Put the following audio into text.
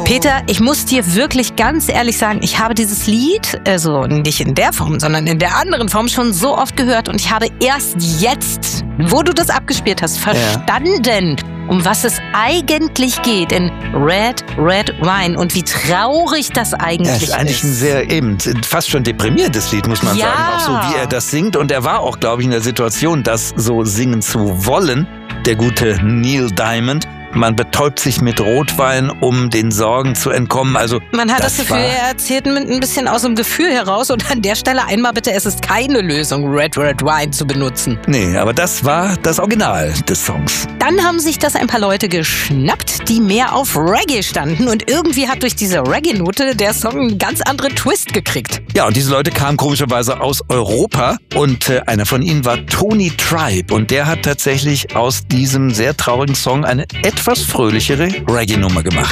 Peter, ich muss dir wirklich ganz ehrlich sagen, ich habe dieses Lied, also nicht in der Form, sondern in der anderen Form schon so oft gehört und ich habe erst jetzt, wo du das abgespielt hast, verstanden, um was es eigentlich geht in Red, Red Wine und wie traurig das eigentlich ist. Das ist eigentlich ein sehr, fast schon deprimierendes Lied, muss man sagen, auch so wie er das singt. Und er war auch, glaube ich, in der Situation, das so singen zu wollen, der gute Neil Diamond. Man betäubt sich mit Rotwein, um den Sorgen zu entkommen. Also man hat das Gefühl, er erzählt mit ein bisschen aus dem Gefühl heraus und an der Stelle einmal bitte, es ist keine Lösung, Red Red Wine zu benutzen. Nee, aber das war das Original des Songs. Dann haben sich das ein paar Leute geschnappt, die mehr auf Reggae standen und irgendwie hat durch diese Reggae-Note der Song einen ganz anderen Twist gekriegt. Ja, und diese Leute kamen komischerweise aus Europa und einer von ihnen war Tony Tribe und der hat tatsächlich aus diesem sehr traurigen Song eine etwas fröhlichere Reggae-Nummer gemacht.